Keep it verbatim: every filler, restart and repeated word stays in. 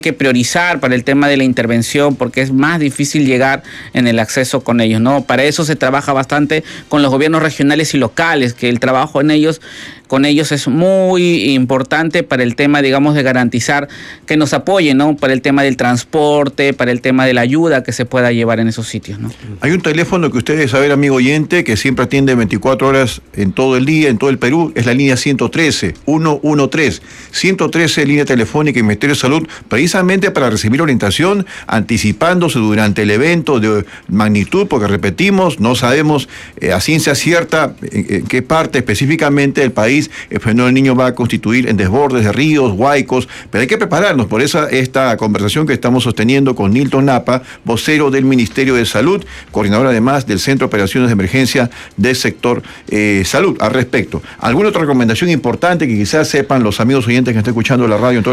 que priorizar para el tema de la intervención porque es más difícil llegar en el acceso con ellos, ¿no? Para eso se trabaja bastante con los gobiernos regionales y locales, que el trabajo en ellos, con ellos es muy importante para el tema, digamos, de garantizar que nos apoyen, ¿no? Para el tema del transporte, para el tema de la ayuda que se pueda llevar en esos sitios, ¿no? Hay un teléfono que usted debe saber, amigo oyente, que siempre atiende veinticuatro horas en todo el día, en todo el Perú, es la línea ciento trece, ciento trece. ciento trece, línea telefónica del Ministerio de Salud, precisamente para recibir orientación, anticipándose durante el evento de magnitud, porque repetimos, no sabemos eh, a ciencia cierta en, en qué parte específicamente del país el fenómeno del Niño va a constituir en desbordes de ríos, huaicos, pero hay que prepararnos. Por eso esta conversación que estamos sosteniendo con Nilton Napa, vocero del Ministerio de Salud, coordinador además del Centro de Operaciones de Emergencia del sector eh, salud al respecto. ¿Alguna otra recomendación importante que quizás sepan los amigos oyentes que están escuchando la radio en todo